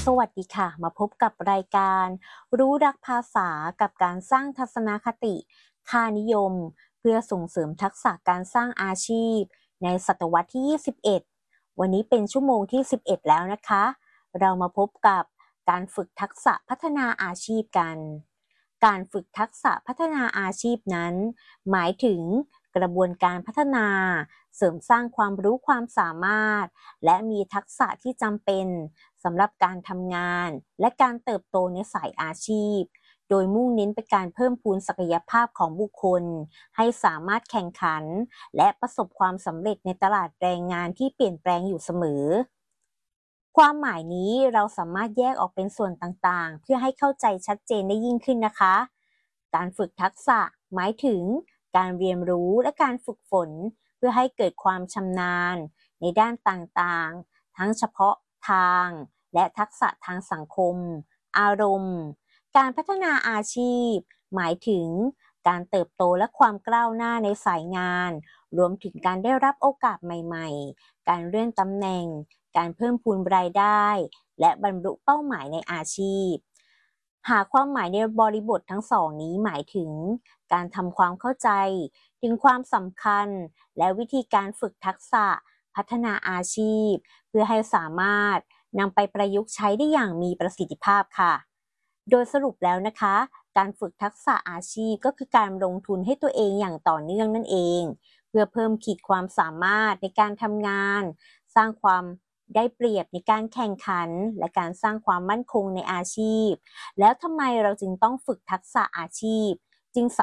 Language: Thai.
สวัสดีค่ะมาพบกับรายการรู้รักภาษากับการสร้างทัศนคติค่านิยมเพื่อส่งเสริมทักษะการสร้างอาชีพในศตวรรษที่ 21 วันนี้เป็นชั่วโมงที่ 11 แล้วนะคะเรามาพบกับการฝึกทักษะพัฒนาอาชีพกันการฝึกทักษะพัฒนาอาชีพนั้นหมายถึงกระบวนการพัฒนาเสริมสร้างความรู้ความสามารถและมีทักษะที่จำเป็นสำหรับการทำงานและการเติบโตในสายอาชีพโดยมุ่งเน้นไปการเพิ่มพูนศักยภาพของบุคคลให้สามารถแข่งขันและประสบความสำเร็จในตลาดแรงงานที่เปลี่ยนแปลงอยู่เสมอความหมายนี้เราสามารถแยกออกเป็นส่วนต่างๆเพื่อให้เข้าใจชัดเจนได้ยิ่งขึ้นนะคะการฝึกทักษะหมายถึงการเรียนรู้และการฝึกฝนเพื่อให้เกิดความชำนาญในด้านต่างๆทั้งเฉพาะทางและทักษะทางสังคมอารมณ์การพัฒนาอาชีพหมายถึงการเติบโตและความก้าวหน้าในสายงานรวมถึงการได้รับโอกาสใหม่ๆการเลื่อนตำแหน่งการเพิ่มพูนรายได้และบรรลุเป้าหมายในอาชีพหากความหมายในบริบททั้งสองนี้หมายถึงการทำความเข้าใจถึงความสำคัญและวิธีการฝึกทักษะพัฒนาอาชีพเพื่อให้สามารถนำไปประยุกต์ใช้ได้อย่างมีประสิทธิภาพค่ะโดยสรุปแล้วนะคะการฝึกทักษะอาชีพก็คือการลงทุนให้ตัวเองอย่างต่อเนื่องนั่นเองเพื่อเพิ่มขีดความสามารถในการทำงานสร้างความได้เปรียบในการแข่งขันและการสร้างความมั่นคงในอาชีพแล้วทำไมเราจึงต้องฝึกทักษะอาชีพจึง